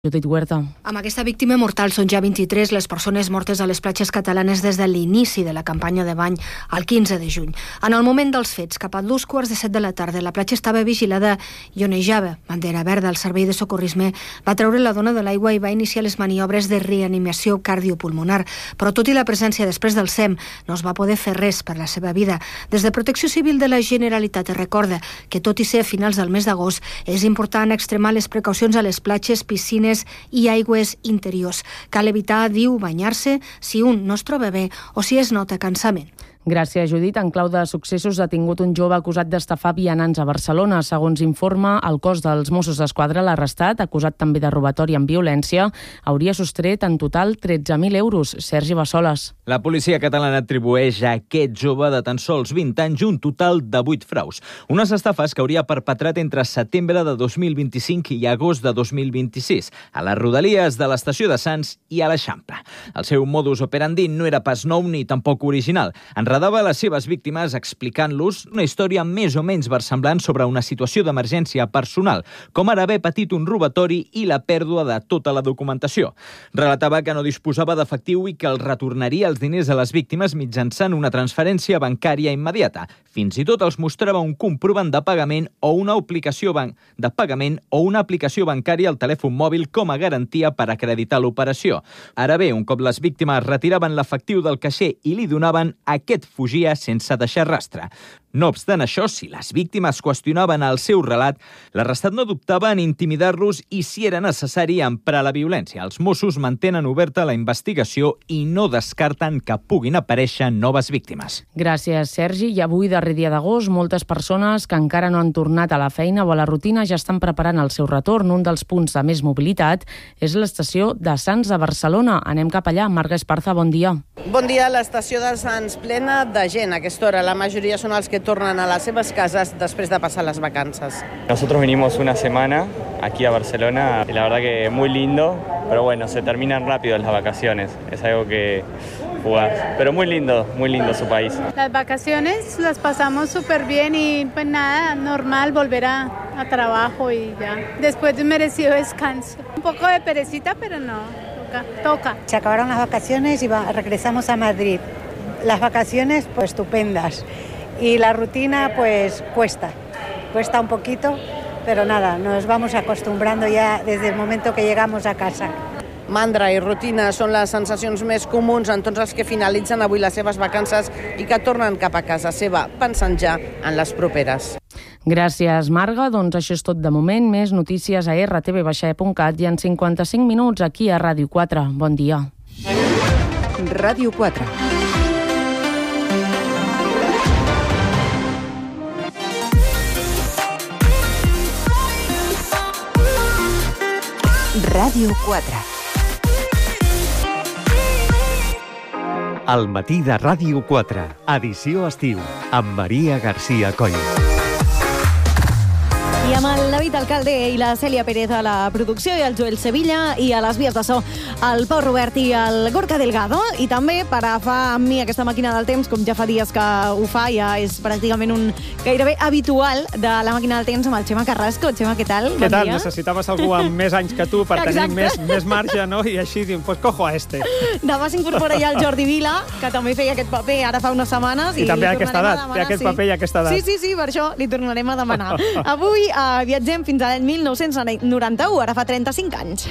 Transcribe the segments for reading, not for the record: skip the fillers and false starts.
Judit Huerta. Amb aquesta víctima mortal són ja 23 les persones mortes a les platges catalanes des de l'inici de la campanya de bany el 15 de juny. En el moment dels fets, cap a 2:45 de la tarda, la platja estava vigilada i onejava. Bandera verda, el servei de socorrisme va treure la dona de l'aigua i va iniciar les maniobres de reanimació cardiopulmonar. Però tot i la presència després del SEM, no es va poder fer res per la seva vida. Des de Protecció Civil de la Generalitat es recorda que, tot i ser a finals del mes d'agost, és important extremar les precaucions a les platges, piscines i aigües interiors. Cal evitar, diu, banyar-se si un no es troba bé o si es nota cansament. Gràcies, Judit. En clau de successos ha tingut un jove acusat d'estafar vianants a Barcelona. Segons informa, el cos dels Mossos d'Esquadra l'ha arrestat, acusat també de robatori amb violència. Hauria sostret en total 13.000 euros. Sergi Bassoles. La policia catalana atribueix a aquest jove de tan sols 20 anys un total de 8 fraus. Unes estafes que hauria perpetrat entre setembre de 2025 i agost de 2026, a les rodalies de l'estació de Sants i a l'Eixample. El seu modus operandi no era pas nou ni tampoc original. Enredava les seves víctimes explicant-los una història més o menys versemblant sobre una situació d'emergència personal, com ara haver patit un robatori i la pèrdua de tota la documentació. Relatava que no disposava d'efectiu i que els retornaria els diners a les víctimes mitjançant una transferència bancària immediata. Fins i tot els mostrava un comprovant de pagament o una aplicació bancària al telèfon mòbil com a garantia per acreditar l'operació. Ara bé, un cop les víctimes retiraven l'efectiu del caixer i li donaven, aquest fugia sense deixar rastre. No obstant això, si les víctimes qüestionaven el seu relat, l'arrestat no dubtava en intimidar-los i, si era necessari, emprar la violència. Els Mossos mantenen oberta la investigació i no descarten que puguin aparèixer noves víctimes. Gràcies, Sergi. I avui, darrer dia d'agost, moltes persones que encara no han tornat a la feina o a la rutina ja estan preparant el seu retorn. Un dels punts de més mobilitat és l'estació de Sants a Barcelona. Anem cap allà. Marga Esparza, bon dia. Bon dia. L'estació de Sants plena de gent a aquesta hora. La majoria són els que tornen a las seves casas después de pasar las vacances. Nosotros vinimos una semana aquí a Barcelona y la verdad que muy lindo, pero bueno, se terminan rápido las vacaciones, es algo que fugaz, pero muy lindo su país. Las vacaciones las pasamos súper bien y pues nada, normal volver a trabajo y ya, después de un merecido descanso. Un poco de perecita, pero no, toca. Se acabaron las vacaciones y regresamos a Madrid. Las vacaciones pues estupendas. Y la rutina, pues, cuesta un poquito, pero nada, nos vamos acostumbrando ya desde el momento que llegamos a casa. Mandra i rutina són les sensacions més comuns en tots els que finalitzen avui les seves vacances i que tornen cap a casa seva, pensant ja en les properes. Gràcies, Marga. Doncs això és tot de moment. Més notícies a rtv.cat i en 55 minuts aquí a Ràdio 4. Bon dia. Ràdio 4. Ràdio 4. Al matí de Ràdio 4, edició estiu, amb Maria García Coll. I amb el David Alcalde i la Cèlia Pérez a la producció i el Joel Sevilla i a les vies de so el Pau Robert i el Gorka Delgado, i també per agafar amb mi aquesta màquina del temps, com ja fa dies que ho fa, ja és pràcticament un gairebé habitual de la màquina del temps, amb el Xema Carrasco. Xema, què tal? Què tal? Necessitaves algú amb més anys que tu per tenir més marge, no? I així diuen, pues cojo a este. Demà s'incorpora ja el Jordi Vila, que també feia aquest paper ara fa unes setmanes. I també a aquesta edat, té aquest paper i aquesta edat. Sí, per això li tornarem a demanar. Avui viatgem fins a l'any 1991, ara fa 35 anys.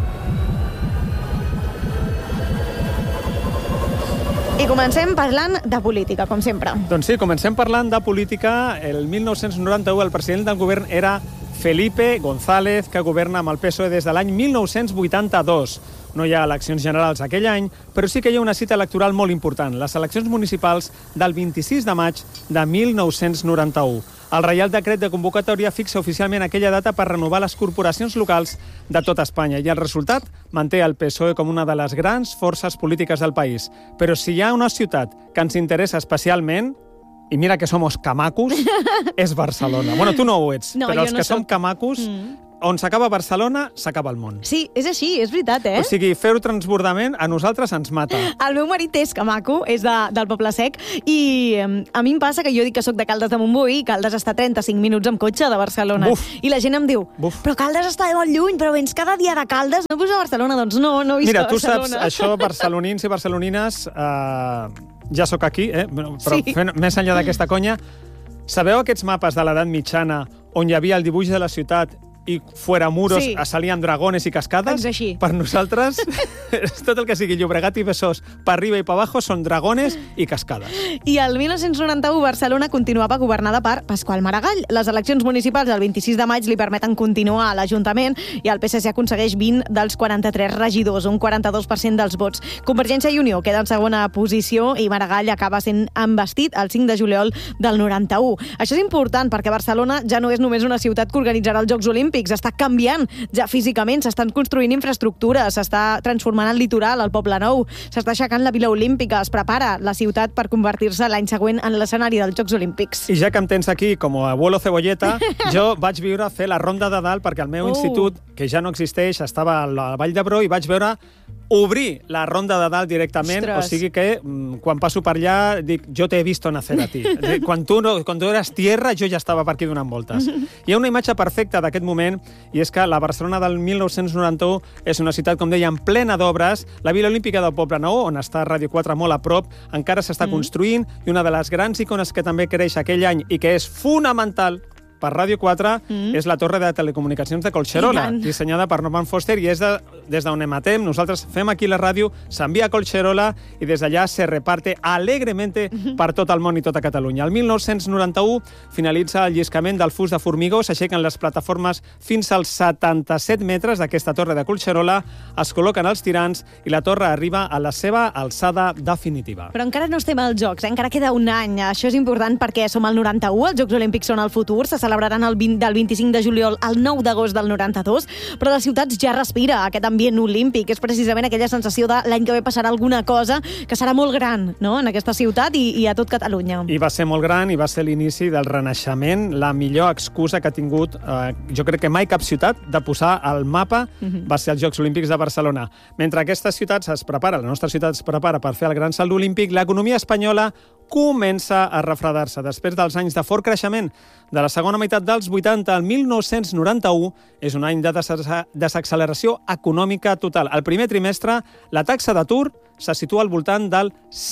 I comencem parlant de política, com sempre. Doncs sí, comencem parlant de política. El 1991 el president del govern era Felipe González, que governa amb el PSOE des de l'any 1982. No hi ha eleccions generals aquell any, però sí que hi ha una cita electoral molt important, les eleccions municipals del 26 de maig de 1991. El Reial Decret de Convocatòria fixa oficialment aquella data per renovar les corporacions locals de tot Espanya i el resultat manté el PSOE com una de les grans forces polítiques del país. Però si hi ha una ciutat que ens interessa especialment, i mira que somos camacos, és Barcelona. Bueno, tu no ho ets, però els que som camacos on s'acaba Barcelona, s'acaba el món. Sí, és així, és veritat, O sigui, fer-ho transbordament a nosaltres ens mata. El meu marit és que maco, és del Poble Sec, i a mi em passa que jo dic que sóc de Caldes de Montbui, i Caldes està a 35 minuts amb cotxe de Barcelona. Buf. I la gent em diu, Buf. però Caldes està molt lluny, però vens cada dia de Caldes, no vius a Barcelona? Doncs no visc Mira, a tu saps, Barcelona. això, barcelonins i barcelonines, ja sóc aquí, però Sí. més enllà d'aquesta conya, sabeu aquests mapes de l'edat mitjana on hi havia el dibuix de la ciutat i fuera muros Sí. salien dragones i cascades? És així. Per nosaltres, tot el que sigui Llobregat i Besòs, per arriba i per abajo, són dragones i cascades. I el 1991 Barcelona continuava governada per Pasqual Maragall. Les eleccions municipals del 26 de maig li permeten continuar a l'Ajuntament i el PSC aconsegueix 20 dels 43 regidors, un 42% dels vots. Convergència i Unió queda en segona posició i Maragall acaba sent investit el 5 de juliol del 91. Això és important perquè Barcelona ja no és només una ciutat que organitzarà els Jocs Olímpics, està canviant ja físicament, s'estan construint infraestructures, s'està transformant el litoral, el Poble Nou, s'està aixecant la Vila Olímpica, es prepara la ciutat per convertir-se l'any següent en l'escenari dels Jocs Olímpics. I ja que em tens aquí com a abuelo cebolleta, jo vaig viure fer la Ronda de Dalt perquè el meu institut, que ja no existeix, estava a la Vall d'Hebron i vaig veure obrir la Ronda de Dalt directament. Ostres. O sigui que quan passo per allà dic, jo t'he visto nacer a ti. Quan tu eres tierra, jo ja estava per aquí donant voltes. Hi ha una imatge perfecta d'aquest moment i és que la Barcelona del 1991 és una ciutat, com dèiem, plena d'obres. La Vila Olímpica del Poble Nou, on està Ràdio 4 molt a prop, encara s'està construint i una de les grans icones que també creix aquell any i que és fonamental per Ràdio 4 és la torre de telecomunicacions de Collserola, dissenyada per Norman Foster, i és des d'on ematem. Nosaltres fem aquí la ràdio, s'envia a Collserola i des d'allà se reparte alegremente per tot el món i tota Catalunya. El 1991 finalitza el lliscament del fust de formigó, s'aixequen les plataformes fins als 77 metres d'aquesta torre de Collserola, es col·loquen els tirants i la torre arriba a la seva alçada definitiva. Però encara no estem als Jocs, encara queda un any. Això és important perquè som al 91, els Jocs Olímpics són el futur, se celebraran del 25 de juliol al 9 d'agost del 92, però la ciutat ja respira aquest ambient olímpic. És precisament aquella sensació de l'any que ve passarà alguna cosa que serà molt gran, no?, en aquesta ciutat i a tot Catalunya. I va ser molt gran i va ser l'inici del Renaixement, la millor excusa que ha tingut, jo crec que mai cap ciutat, de posar al mapa va ser els Jocs Olímpics de Barcelona. Mentre aquesta ciutat es prepara, la nostra ciutat es prepara per fer el gran salt olímpic, l'economia espanyola comença a refredar-se. Després dels anys de fort creixement de la segona meitat dels 80 al 1991, és un any de desacceleració econòmica total. Al primer trimestre, la taxa d'atur se situa al voltant del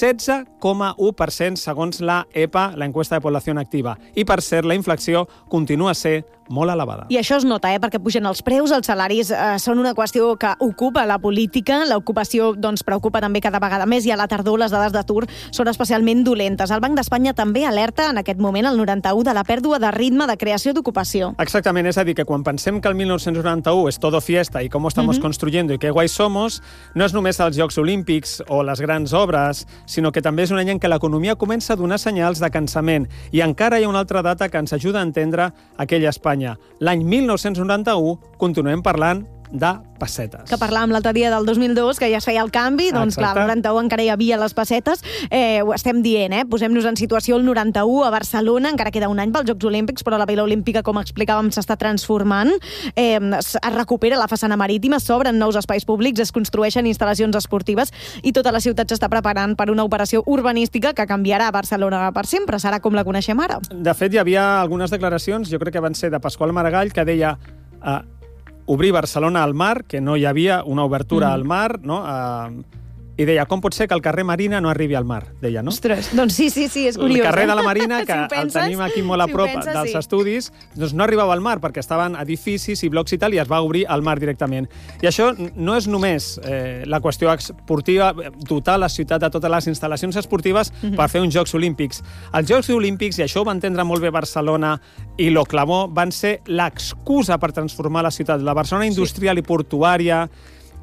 16,1% segons la EPA, l'enquesta de població activa. I, per cert, la inflació continua a ser molt elevada. I això es nota, perquè pugen els preus, els salaris són una qüestió que ocupa la política, l'ocupació preocupa també cada vegada més i a la tardor les dades d'atur són especialment dolentes. El Banc d'Espanya també alerta en aquest moment, el 91, de la pèrdua de ritme de creació d'ocupació. Exactament, és a dir, que quan pensem que el 1991 és todo fiesta i com estamos construyendo i que guai somos, no és només els Jocs Olímpics o les grans obres, sinó que també és un any en què l'economia comença a donar senyals de cansament. I encara hi ha una altra data que ens ajuda a entendre aquella Espanya. L'any 1991 continuem parlant de pessetes. Que parlàvem l'altre dia del 2002, que ja es feia el canvi, doncs clar, el 91 encara hi havia les pessetes, ho estem dient, posem-nos en situació el 91 a Barcelona, encara queda un any pels Jocs Olímpics, però la Vila Olímpica, com explicàvem, s'està transformant, es recupera la façana marítima, s'obren nous espais públics, es construeixen instal·lacions esportives i tota la ciutat s'està preparant per una operació urbanística que canviarà Barcelona per sempre, serà com la coneixem ara. De fet, hi havia algunes declaracions, jo crec que van ser de Pasqual Maragall, que deia obrir Barcelona al mar, que no hi havia una obertura al mar, no? I deia, com pot ser que el carrer Marina no arribi al mar, deia, no? Ostres, doncs sí, és curiós. El carrer de la Marina, que si el tenim aquí molt a prop dels estudis, doncs no arribava al mar, perquè estaven edificis i blocs i tal, i es va obrir al mar directament. I això no és només la qüestió esportiva, dotar la ciutat de totes les instal·lacions esportives per fer uns Jocs Olímpics. Els Jocs Olímpics, i això ho va entendre molt bé Barcelona i lo clamó, van ser l'excusa per transformar la ciutat. La Barcelona industrial i portuària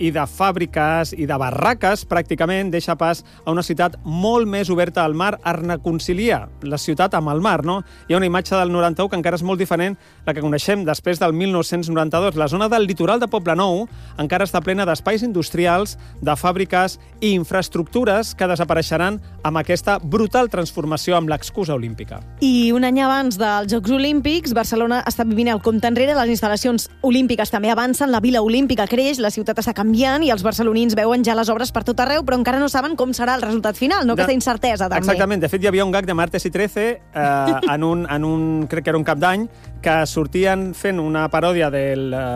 i de fàbriques i de barraques, pràcticament deixa pas a una ciutat molt més oberta al mar, es reconcilia la ciutat amb el mar, no? Hi ha una imatge del 91 que encara és molt diferent la que coneixem després del 1992. La zona del litoral de Poblenou encara està plena d'espais industrials, de fàbriques i infraestructures que desapareixeran amb aquesta brutal transformació amb l'excusa olímpica. I un any abans dels Jocs Olímpics, Barcelona està vivint el compte enrere, les instal·lacions olímpiques també avancen, la Vila Olímpica creix, la ciutat està canviant i els barcelonins veuen ja les obres per tot arreu, però encara no saben com serà el resultat final, no? Aquesta incertesa, també. Exactament. De fet, hi havia un gag de Martes y 13 crec que era un cap d'any, que sortien fent una paròdia de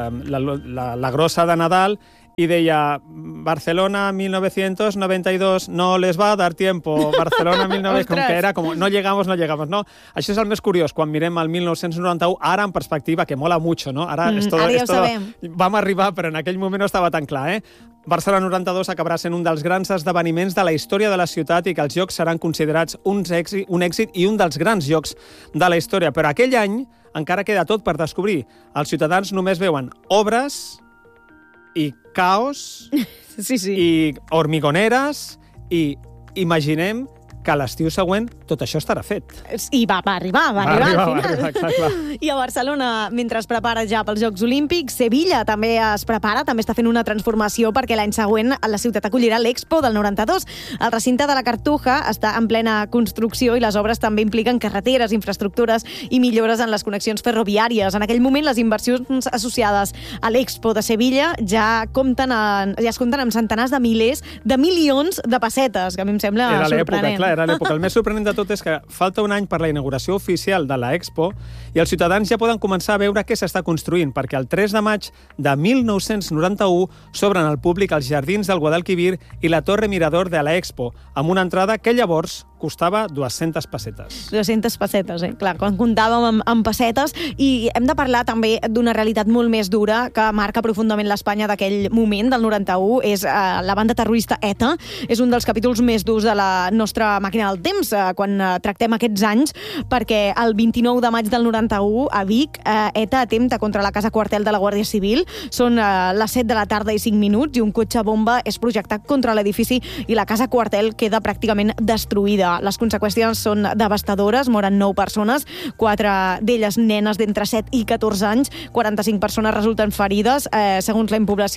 la grossa de Nadal i deia Barcelona 1992 no les va dar tiempo, Barcelona 1992, com que era com no llegamos, no? Això és el més curiós, quan mirem el 1991, ara en perspectiva, que mola mucho, no? Ara ja ho sabem. Vam arribar, però en aquell moment no estava tan clar, eh? Barcelona 92 acabarà sent un dels grans esdeveniments de la història de la ciutat i que els jocs seran considerats un èxit i un dels grans jocs de la història. Però aquell any encara queda tot per descobrir. Els ciutadans només veuen obres i caos i hormigoneres i imaginem que a l'estiu següent tot això estarà fet. I va arribar al final. Clar. I a Barcelona, mentre es prepara ja pels Jocs Olímpics, Sevilla també es prepara, també està fent una transformació perquè l'any següent la ciutat acollirà l'Expo del 92. El recinte de la Cartuja està en plena construcció i les obres també impliquen carreteres, infraestructures i millores en les connexions ferroviàries. En aquell moment, les inversions associades a l'Expo de Sevilla ja es compten amb centenars de milers de milions de pessetes, que a mi em sembla sorprenent. Era l'època. El més sorprenent de tot és que falta un any per la inauguració oficial de l'Expo i els ciutadans ja poden començar a veure què s'està construint, perquè el 3 de maig de 1991 s'obren al públic els jardins del Guadalquivir i la Torre Mirador de l'Expo, amb una entrada que llavors costava 200 pessetes. 200 pessetes, clar, quan comptàvem amb pessetes. I hem de parlar també d'una realitat molt més dura que marca profundament l'Espanya d'aquell moment, del 91, és la banda terrorista ETA. És un dels capítols més durs de la nostra màquina del temps quan tractem aquests anys, perquè el 29 de maig del 91 a Vic, ETA atempta contra la casa quartel de la Guàrdia Civil. Són les 7 de la tarda i 5 minuts i un cotxe bomba és projectat contra l'edifici i la casa quartel queda pràcticament destruïda. Les conseqüències són devastadores, moren 9 persones, 4 d'elles nenes d'entre 7 i 14 anys, 45 persones resulten ferides, segons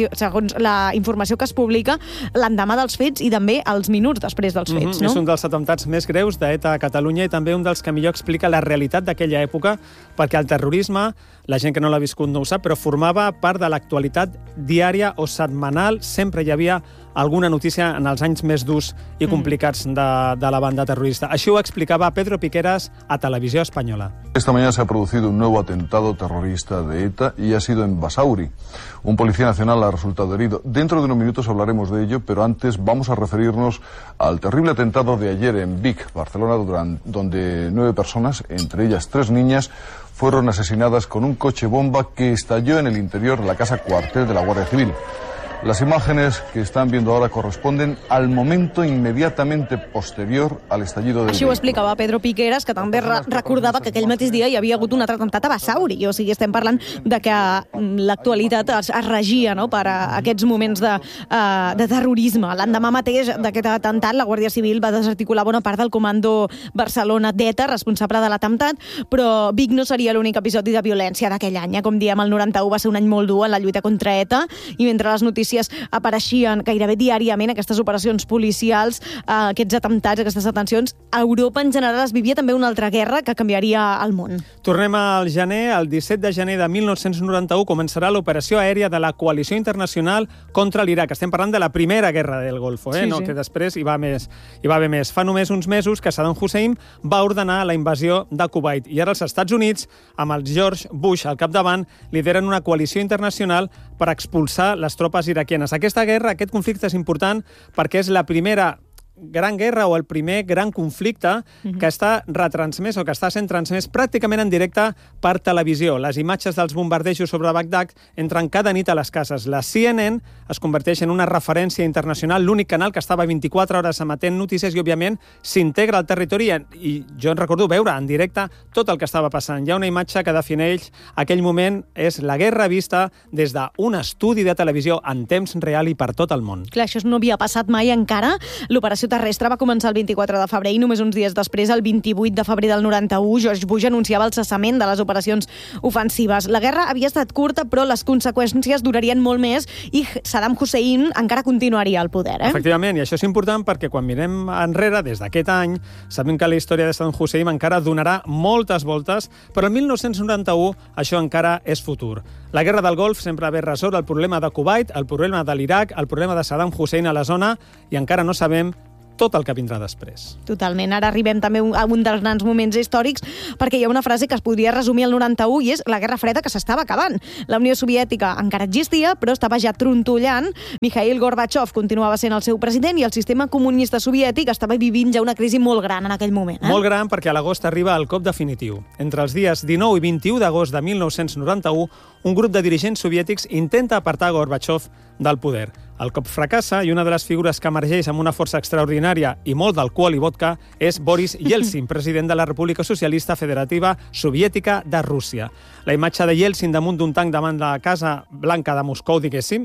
la informació que es publica l'endemà dels fets i també els minuts després dels fets. No? És un dels atemptats més greus d'ETA a Catalunya i també un dels que millor explica la realitat d'aquella època, perquè el terrorisme, la gent que no l'ha viscut no ho sap, però formava part de l'actualitat diària o setmanal. Sempre hi havia alguna notícia en els anys més durs i complicats de la banda terrorista. Així ho explicava Pedro Piqueras a Televisió Espanyola. Esta mañana se ha producido un nuevo atentado terrorista de ETA y ha sido en Basauri. Un policía nacional ha resultado herido. Dentro de unos minutos hablaremos de ello, pero antes vamos a referirnos al terrible atentado de ayer en Vic, Barcelona, donde 9 personas, entre ellas 3 niñas, fueron asesinadas con un coche bomba que estalló en el interior de la casa cuartel de la Guardia Civil. Las imágenes que están viendo ahora corresponden al momento inmediatamente posterior al estallido del Així ho explicava Pedro Piqueras, que també recordava que aquell mateix dia hi havia hagut un altre atemptat a Basauri. O sigui, estem parlant de que l'actualitat es regia, no?, per aquests moments de terrorisme. L'endemà mateix d'aquest atemptat, la Guàrdia Civil va desarticular bona part del comando Barcelona d'ETA, responsable de l'atemptat, però Vic no seria l'únic episodi de violència d'aquell any. Com diem, el 91 va ser un any molt dur en la lluita contra ETA, i mentre les notícies apareixien gairebé diàriament, aquestes operacions policials, aquests atemptats, aquestes detencions, a Europa en general es vivia també una altra guerra que canviaria el món. Tornem al gener. El 17 de gener de 1991 començarà l'operació aèria de la Coalició Internacional contra l'Iraq. Estem parlant de la primera guerra del Golfo, Sí. Que després hi va haver més. Fa només uns mesos que Saddam Hussein va ordenar la invasió de Kuwait i ara els Estats Units, amb el George Bush al capdavant, lideren una coalició internacional per expulsar les tropes iraquianes. Aquesta guerra, aquest conflicte és important perquè és la primera gran guerra o el primer gran conflicte que està retransmès o que està sent transmès pràcticament en directe per televisió. Les imatges dels bombardejos sobre Bagdad entren cada nit a les cases. La CNN es converteix en una referència internacional, l'únic canal que estava 24 hores emetent notícies i, òbviament, s'integra al territori i jo recordo veure en directe tot el que estava passant. Hi ha una imatge que defineix aquell moment, és la guerra vista des d'un estudi de televisió en temps real i per tot el món. Clar, això no havia passat mai encara. L'operació terrestre va començar el 24 de febrer i només uns dies després, el 28 de febrer del 91, George Bush anunciava el cessament de les operacions ofensives. La guerra havia estat curta, però les conseqüències durarien molt més i Saddam Hussein encara continuaria al poder. Efectivament, i això és important perquè quan mirem enrere, des d'aquest any, sabem que la història de Saddam Hussein encara donarà moltes voltes, però el 1991 això encara és futur. La guerra del Golf sempre ha resolt el problema de Kuwait, el problema de l'Iraq, el problema de Saddam Hussein a la zona, i encara no sabem tot el que vindrà després. Totalment. Ara arribem també a un dels grans moments històrics, perquè hi ha una frase que es podria resumir al 91 i és la Guerra Freda que s'estava acabant. La Unió Soviètica encara existia, però estava ja trontollant. Mikhail Gorbachev continuava sent el seu president i el sistema comunista soviètic estava vivint ja una crisi molt gran en aquell moment. Molt gran, perquè a l'agost arriba el cop definitiu. Entre els dies 19 i 21 d'agost de 1991, un grup de dirigents soviètics intenta apartar Gorbachev del poder. El cop fracassa i una de les figures que emergeix amb una força extraordinària i molt d'alcohol i vodka és Boris Yeltsin, president de la República Socialista Federativa Soviètica de Rússia. La imatge de Yeltsin damunt d'un tanc davant la Casa Blanca de Moscou, diguéssim,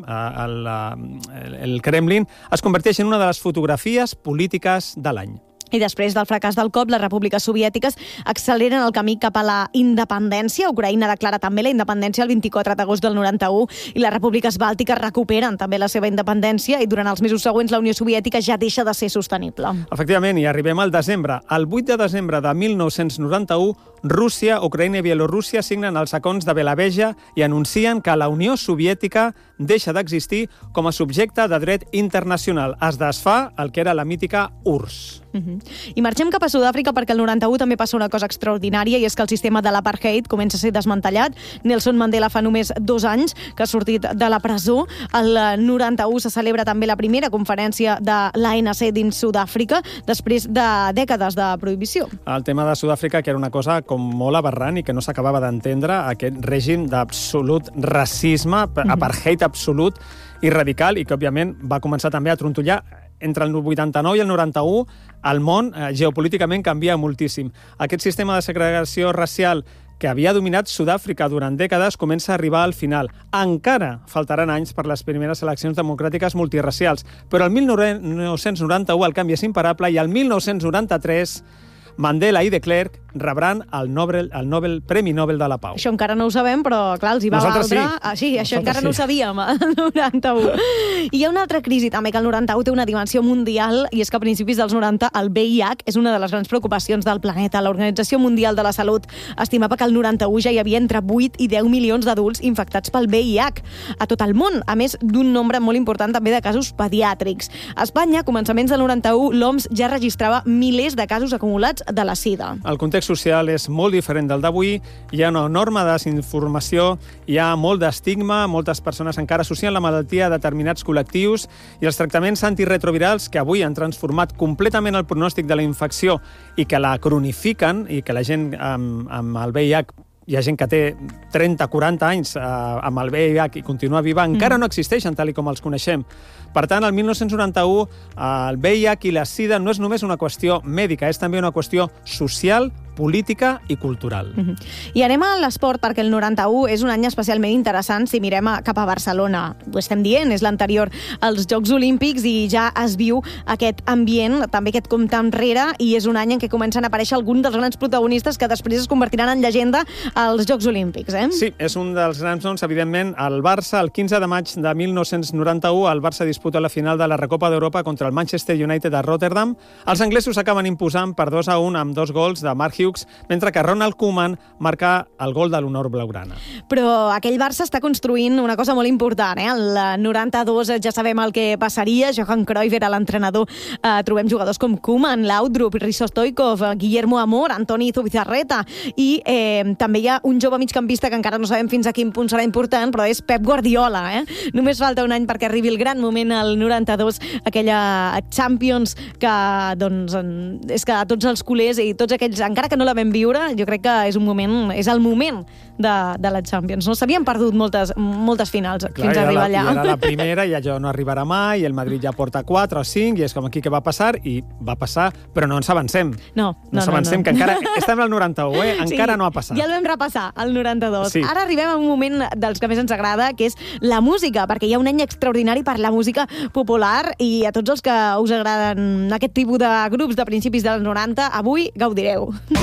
el Kremlin, es converteix en una de les fotografies polítiques de l'any. I després del fracàs del cop, les repúbliques soviètiques acceleren el camí cap a la independència. Ucraïna declara també la independència el 24 d'agost del 91 i les repúbliques bàltiques recuperen també la seva independència i durant els mesos següents la Unió Soviètica ja deixa de ser sostenible. Efectivament, i arribem al desembre. El 8 de desembre de 1991, Rússia, Ucraïna i Bielorússia signen els acords de Belaveja i anuncien que la Unió Soviètica deixa d'existir com a subjecte de dret internacional. Es desfà el que era la mítica URSS. I marxem cap a Sud-àfrica perquè el 91 també passa una cosa extraordinària i és que el sistema de l'apartheid comença a ser desmantellat. Nelson Mandela fa només 2 anys que ha sortit de la presó. El 91 se celebra també la primera conferència de l'ANC dins Sud-àfrica després de dècades de prohibició. El tema de Sud-àfrica, que era una cosa com molt aberrant i que no s'acabava d'entendre, aquest règim d'absolut racisme, apartheid absolut i radical, i que òbviament va començar també a trontollar. Entre el 89 i el 91, el món geopolíticament canvia moltíssim. Aquest sistema de segregació racial que havia dominat Sud-àfrica durant dècades comença a arribar al final. Encara faltaran anys per les primeres eleccions democràtiques multiracials, però el 1991 el canvi és imparable i el 1993 Mandela i de Klerk rebran el Premi Nobel de la Pau. Això encara no ho sabem, però clar, els hi va valdre. Sí, això encara no ho sabíem, el 91. I hi ha una altra crisi també, que el 91 té una dimensió mundial, i és que a principis dels 90 el VIH és una de les grans preocupacions del planeta. L'Organització Mundial de la Salut estimava que el 91 ja hi havia entre 8 i 10 milions d'adults infectats pel VIH a tot el món, a més d'un nombre molt important també de casos pediàtrics. A Espanya, a començaments del 91, l'OMS ja registrava milers de casos acumulats de la sida. El context social és molt diferent del d'avui, hi ha una enorme desinformació, hi ha molt d'estigma, moltes persones encara associen la malaltia a determinats col·lectius i els tractaments antirretrovirals que avui han transformat completament el pronòstic de la infecció i que la cronifiquen i que la gent amb el VIH, hi ha gent que té 30-40 anys amb el VIH i continua viva, encara no existeixen tal com els coneixem. Per tant, el 1991, el VIH i la sida no és només una qüestió mèdica, és també una qüestió social, política i cultural. I anem a l'esport, perquè el 91 és un any especialment interessant si mirem cap a Barcelona. Ho estem dient, és l'anterior als Jocs Olímpics i ja es viu aquest ambient, també aquest compte enrere, i és un any en què comencen a aparèixer alguns dels grans protagonistes que després es convertiran en llegenda als Jocs Olímpics. Sí, és un dels grans noms, evidentment, el Barça. El 15 de maig de 1991, el Barça disputa la final de la Recopa d'Europa contra el Manchester United a Rotterdam. Els anglesos acaben imposant per 2-1 amb 2 gols de Mark Hughes Setiucs, mentre que Ronald Koeman marca el gol de l'honor blaugrana. Però aquell Barça està construint una cosa molt important. El 92 ja sabem el que passaria. Johan Cruyff era l'entrenador. Trobem jugadors com Koeman, Laudrup, Risto Stoichkov, Guillermo Amor, Antoni Zubizarreta i també hi ha un jove migcampista que encara no sabem fins a quin punt serà important, però és Pep Guardiola. Només falta un any perquè arribi el gran moment al 92, aquella Champions que doncs, és que tots els culers i tots aquells, encara que no la vam viure, jo crec que és el moment de la Champions. No s'havien perdut moltes finals fins a arribar allà. Era la primera i allò no arribarà mai, i el Madrid ja porta 4 o 5, i és com aquí què va passar, i va passar, però no ens avancem. No ens avancem, que encara estem al 91, encara no ha passat. Ja el vam repassar, el 92. Sí. Ara arribem a un moment dels que més ens agrada, que és la música, perquè hi ha un any extraordinari per la música popular, i a tots els que us agraden aquest tipus de grups de principis dels 90, avui gaudireu.